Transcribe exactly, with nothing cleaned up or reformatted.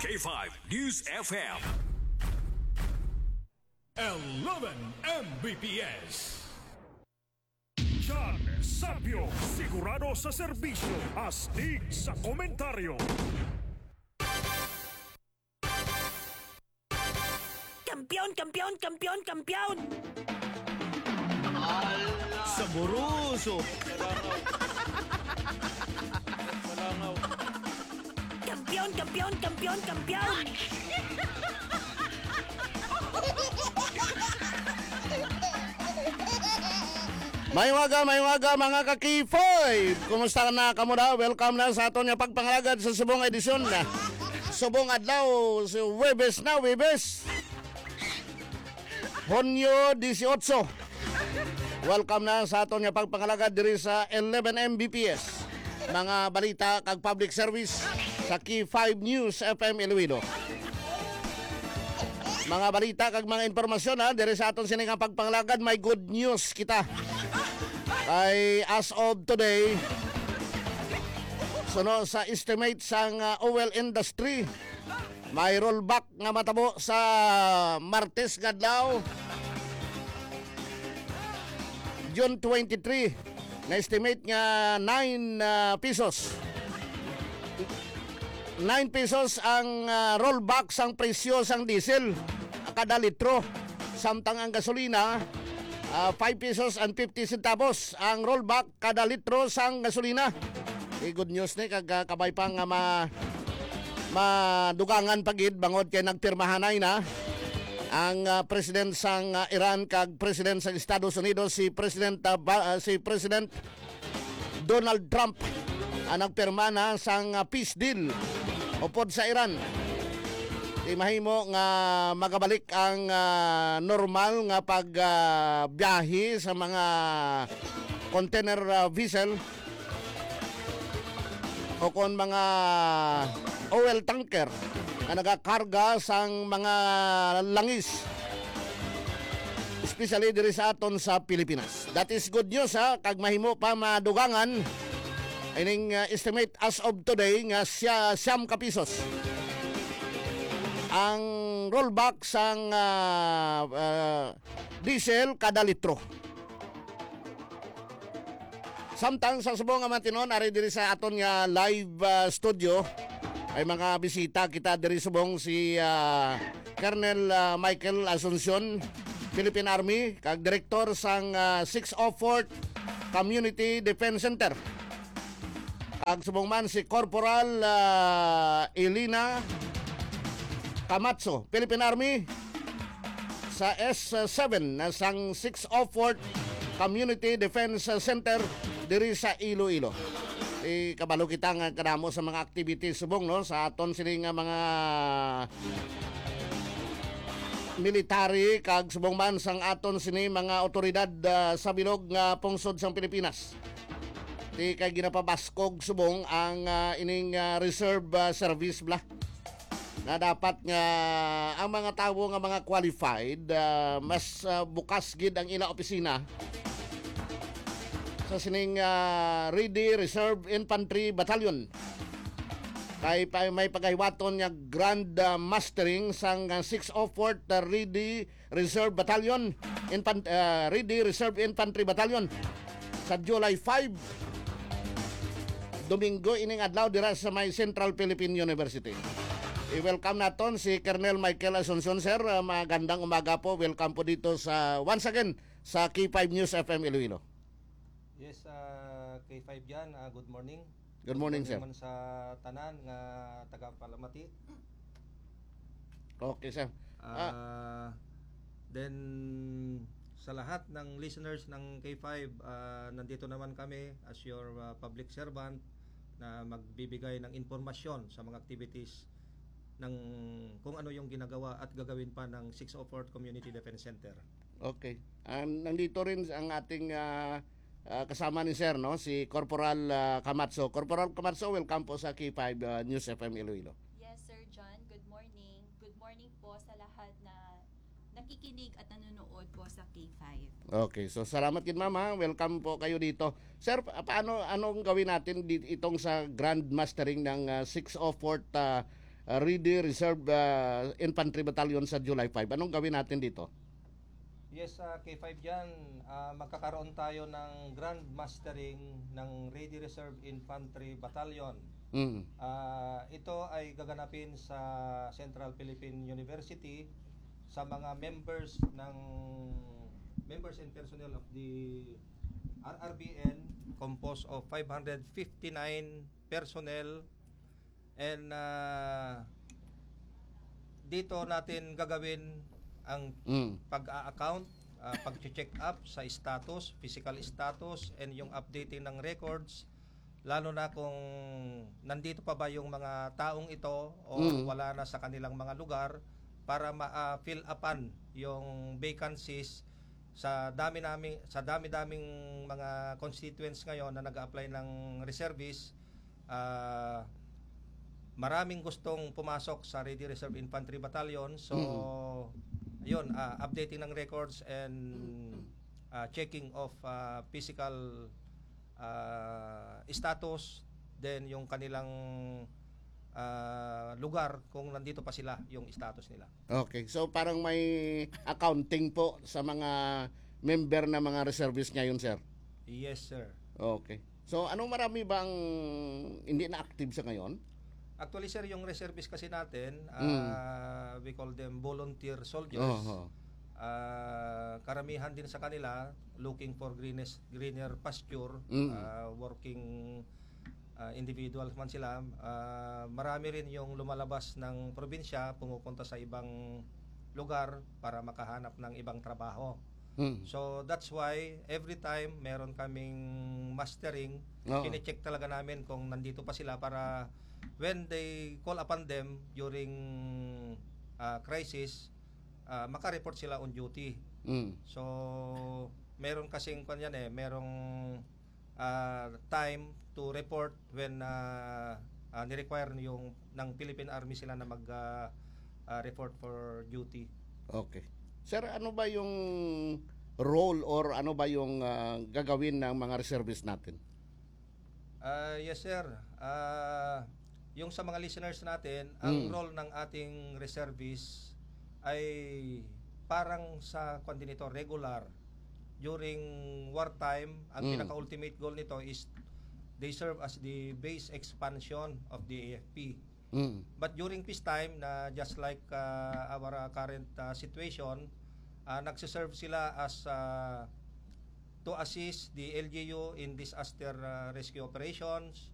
K five News F M. eleven M B P S. John Sapio, sigurado sa serbisyo, astig sa komentaryo. Kampiyon, kampiyon, kampiyon, kampiyon! Saboroso. Kampiyon, kampiyon, kampiyon, kampiyon! May waga, may waga mga ka-K five. Kumusta na kamo na? Welcome na sa aton nga pagpangalagad sa subong edisyon na. Subong adlaw, si Webes na, Webes. Hunyo eighteen. Welcome na sa aton nga pagpangalagad diri sa eleven M B P S. Mga balita kag public service sa K five News F M Iloilo. Mga balita kag mga impormasyon ha, diri sa aton sining nga pagpangalagad, may good news kita. Ay as of today, suno sa estimate sang uh, oil industry, may rollback nga matabo sa Martes kadlaw, June twenty-three, na estimate nga nine uh, pesos. nine pesos ang uh, rollback sang presyo sang diesel kada litro, samtang ang gasolina Uh, five pesos and fifty centavos ang rollback kada litro sang gasolina. E good news ni kag uh, kabay pa nga ma madugangan pagid bangod kay nagpirmahanay na ang uh, president sang uh, Iran kag president sang Estados Unidos, si President uh, uh, si President Donald Trump, uh, nagpirma na sang uh, peace deal upod sa Iran. Di mahimo nga magabalik ang uh, normal nga pagbiyahe uh, sa mga container uh, vessel o kon mga oil tanker nga nagakarga sang mga langis, especially diri sa aton sa Pilipinas. That is good news ha, kag mahimo pa madugangan ining uh, estimate as of today nga siya siyam ka pisos ang rollback sang uh, uh, diesel kada litro. Samtang sa subong nga matinon, ari diri sa aton nga live uh, studio ay mga bisita kita diri subong si uh, Colonel uh, Michael Asuncion, Philippine Army, kag direktor sang uh, six oh fourth Community Defense Center. Kag subong man si Corporal uh, Elina Camacho, Philippine Army, sa S seven na sang six oh fourth Community Defense Center diri sa Iloilo. E kabalo kita nga kadamo sa mga activities subong no sa aton sini nga mga military kag subong man sang aton sini mga otoridad uh, sa bilog nga pungsod sang Pilipinas. Di kay ginapabaskog subong ang uh, ining uh, reserve uh, service bla, na dapat nga ang mga tawo nga mga qualified uh, mas uh, bukas gid ang ila opisina sa sining uh, Ready Reserve Infantry Battalion. Kay pa, may paghiwaton nga grand uh, mastering sang uh, six oh fourth uh, Ready Reserve Battalion Infant, uh, Ready Reserve Infantry Battalion sa July five, Domingo ining adlaw dira sa may Central Philippine University. I-welcome naton si Colonel Michael Asuncion, sir. Uh, magandang umaga po. Welcome po dito sa once again sa K five News F M Iloilo. Yes, uh, K five dyan. Uh, good morning. Good morning, sir. Naman sa tanan nga taga Palamati. Okay, sir. Uh, ah. Then sa lahat ng listeners ng K five, uh, nandito naman kami as your uh, public servant na magbibigay ng impormasyon sa mga activities ng kung ano yung ginagawa at gagawin pa ng six oh fourth Community Defense Center. Okay. Um, nandito rin ang ating uh, uh, kasama ni sir, no? Si Corporal uh, Camacho. Corporal Camacho, welcome po sa K five uh, News F M Iloilo. Yes, Sir John. Good morning. Good morning po sa lahat na nakikinig at nanonood po sa K five. Okay, so salamat din mama. Welcome po kayo dito. Sir, paano anong gawin natin dito, itong sa grand mastering ng uh, six oh fourth uh, uh, Ready Reserve uh, Infantry Battalion sa July five. Anong gawin natin dito? Yes, sa K five dyan, ah, magkakaroon tayo ng Grand Mastering ng Ready Reserve Infantry Battalion. Mm. Ah, ito ay gaganapin sa Central Philippine University sa mga members ng members and personnel of the R R B N, composed of five hundred fifty-nine personnel, and ah, dito natin gagawin ang Mm. pag-a-account, uh, pag-check up sa status, physical status, and yung updating ng records, lalo na kung nandito pa ba yung mga taong ito o Mm. wala na sa kanilang mga lugar, para ma-fill upan yung vacancies sa dami namin sa dami-daming mga constituents ngayon na nag-apply ng reservist. uh, Maraming gustong pumasok sa Ready Reserve Infantry Battalion, so yun, uh, updating ng records and uh, checking of uh, physical uh, status, then yung kanilang uh, lugar kung nandito pa sila, yung status nila. Okay. So parang may accounting po sa mga member na mga reservists ngayon, sir. Yes, sir. Okay. So anong marami bang hindi na active sa ngayon? Actually, sir, yung reservist kasi natin, uh, Mm. we call them volunteer soldiers. Oho. Uh, karamihan din sa kanila looking for greenest, greener pasture, Mm. uh, working uh, individuals man sila. Uh, marami rin yung lumalabas ng probinsya, pumupunta sa ibang lugar para makahanap ng ibang trabaho. Mm. So that's why every time meron kaming mastering, Oo. kine-check talaga namin kung nandito pa sila para when they call upon them during uh, crisis, uh, maka-report sila on duty. Mm. So meron kasing kanyan eh, merong uh, time to report when uh, uh, ni-require yung ng Philippine Army sila na mag uh, uh, report for duty. Okay. Sir, ano ba yung role or ano ba yung ah, gagawin ng mga reservists natin? Uh, yes, sir. Uh, yung sa mga listeners natin, ang Mm. role ng ating reservists ay parang sa kwan din ito, regular. During wartime, ang Mm. pinaka-ultimate goal nito is they serve as the base expansion of the A F P. Mm. But during peacetime, na just like uh, our uh, current uh, situation, uh, nagsiserve sila as uh, to assist the L G U in disaster uh, rescue operations,